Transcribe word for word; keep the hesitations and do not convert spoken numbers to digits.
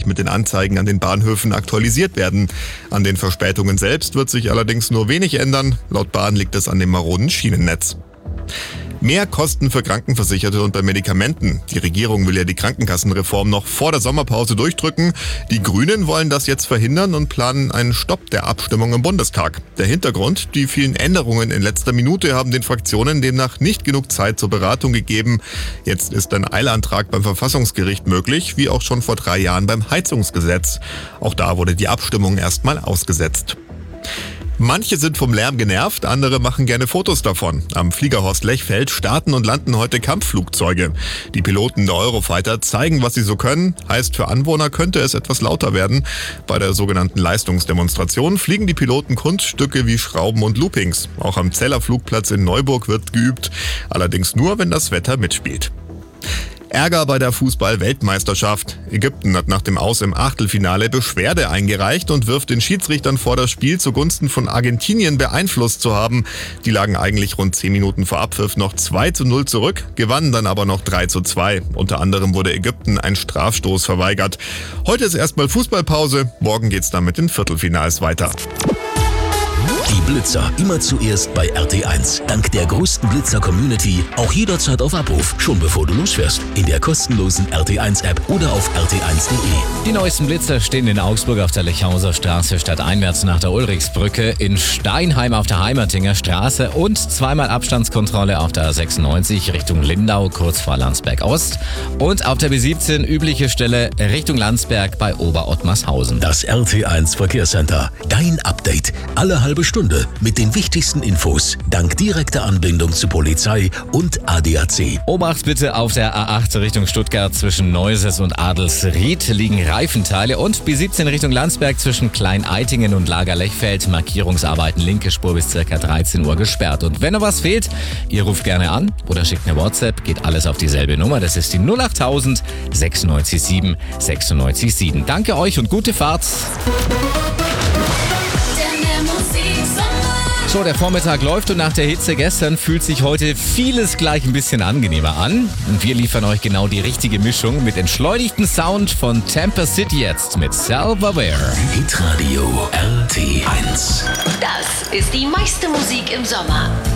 mit den Anzeigen an den Bahnhöfen aktualisiert werden. An den Verspätungen selbst wird sich allerdings nur wenig ändern. Laut Bahn liegt es an dem maroden Schienennetz. Mehr Kosten für Krankenversicherte und bei Medikamenten. Die Regierung will ja die Krankenkassenreform noch vor der Sommerpause durchdrücken. Die Grünen wollen das jetzt verhindern und planen einen Stopp der Abstimmung im Bundestag. Der Hintergrund: Die vielen Änderungen in letzter Minute haben den Fraktionen demnach nicht genug Zeit zur Beratung gegeben. Jetzt ist ein Eilantrag beim Verfassungsgericht möglich, wie auch schon vor drei Jahren beim Heizungsgesetz. Auch da wurde die Abstimmung erstmal ausgesetzt. Manche sind vom Lärm genervt, andere machen gerne Fotos davon. Am Fliegerhorst Lechfeld starten und landen heute Kampfflugzeuge. Die Piloten der Eurofighter zeigen, was sie so können. Heißt, für Anwohner könnte es etwas lauter werden. Bei der sogenannten Leistungsdemonstration fliegen die Piloten Kunststücke wie Schrauben und Loopings. Auch am Zeller Flugplatz in Neuburg wird geübt. Allerdings nur, wenn das Wetter mitspielt. Ärger bei der Fußball-Weltmeisterschaft. Ägypten hat nach dem Aus im Achtelfinale Beschwerde eingereicht und wirft den Schiedsrichtern vor, das Spiel zugunsten von Argentinien beeinflusst zu haben. Die lagen eigentlich rund zehn Minuten vor Abpfiff noch zwei zu null zurück, gewannen dann aber noch drei zu zwei. Unter anderem wurde Ägypten ein Strafstoß verweigert. Heute ist erstmal Fußballpause, morgen geht's dann mit den Viertelfinals weiter. Die Blitzer immer zuerst bei R T eins. Dank der größten Blitzer-Community auch jederzeit auf Abruf, schon bevor du losfährst. In der kostenlosen R T eins App oder auf r t eins punkt de. Die neuesten Blitzer stehen in Augsburg auf der Lechhauser Straße stadteinwärts nach der Ulrichsbrücke, in Steinheim auf der Heimertinger Straße und zweimal Abstandskontrolle auf der A sechsundneunzig Richtung Lindau, kurz vor Landsberg Ost. Und auf der B siebzehn übliche Stelle Richtung Landsberg bei Oberottmarshausen. Das R T eins Verkehrscenter. Dein Update. Alle halbe Stunde mit den wichtigsten Infos. Dank direkter Anbindung zu Polizei und A D A C. Obacht bitte auf der A acht Richtung Stuttgart zwischen Neuses und Adelsried liegen Reifenteile und B siebzehn Richtung Landsberg zwischen Klein-Eitingen und Lager-Lechfeld Markierungsarbeiten linke Spur bis ca. dreizehn Uhr gesperrt. Und wenn noch was fehlt, ihr ruft gerne an oder schickt eine WhatsApp, geht alles auf dieselbe Nummer. Das ist die null acht null null sechs neun sieben sechs neun sieben. Danke euch und gute Fahrt. So, der Vormittag läuft und nach der Hitze gestern fühlt sich heute vieles gleich ein bisschen angenehmer an. Und wir liefern euch genau die richtige Mischung mit entschleunigtem Sound von Tampa City jetzt mit Self-Aware. Hitradio R T eins. Das ist die meiste Musik im Sommer.